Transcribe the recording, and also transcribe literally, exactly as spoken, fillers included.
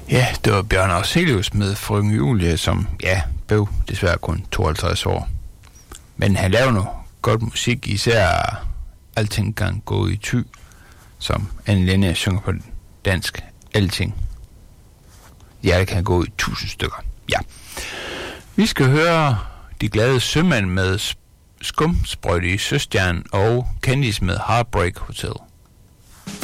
Ja, det var Bjørn Afzelius med Frøken Julie, som, ja, blev desværre kun tooghalvtreds år. Men han lavede noget godt musik, især Alting kan gå i ty, som Anne Linné synger på dansk. Alting. Ja, det kan gå i tusind stykker. Ja. Vi skal høre De Glade Sømænd med Skumsprøjte i Søstjernen og Candice med Heartbreak Hotel.